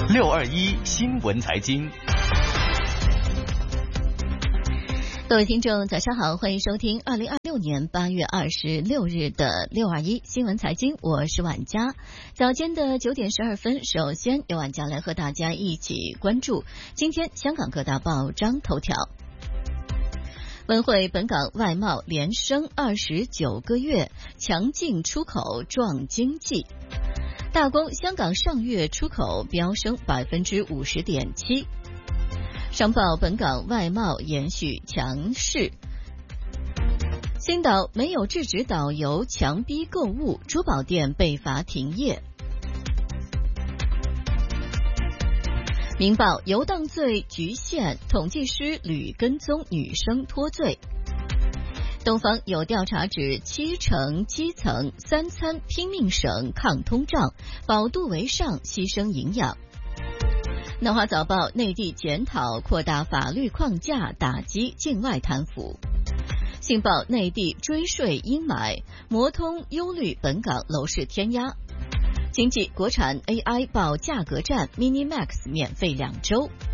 621新闻财经。 各位听众早上好，欢迎收听2026年8月26日的621新闻财经，我是婉佳。早间的9点12分，首先由婉佳来和大家一起关注今天香港各大报章头条。文汇本港外贸连升29个月，强劲出口壮经济。大公香港上月出口飙升50.7%。商报本港外贸延续强势。星岛没有制止导游强逼购物，珠宝店被罚停业。明报游荡罪局限，统计师屡跟踪女生脱罪。东方有调查指70%基层3餐拼命省抗通胀，饱肚为上牺牲营养。南华早报内地检讨扩大法律框架打击境外贪腐。信报内地追税阴霾，摩通忧虑本港楼市天压。经济国产 AI 报价格战 Mini Max 免费2周。